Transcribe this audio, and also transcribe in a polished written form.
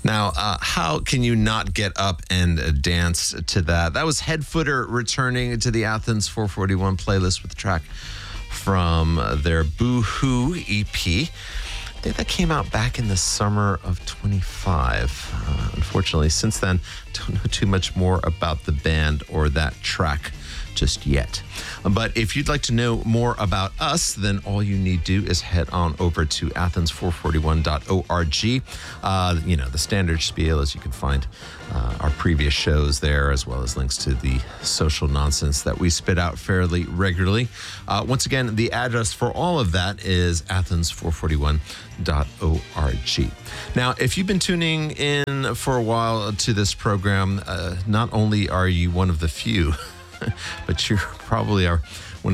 Now, how can you not get up and dance to that? That was Headfooter returning to the Athens 441 playlist with a track from their Boo-Hoo EP. I think that came out back in the summer of 25. Unfortunately, since then, don't know too much more about the band or that track just yet. But if you'd like to know more about us, then all you need to do is head on over to athens441.org. The standard spiel is you can find our previous shows there, as well as links to the social nonsense that we spit out fairly regularly. Once again, the address for all of that is athens441.org. Now, if you've been tuning in for a while to this program, not only are you one of the few, but you're probably our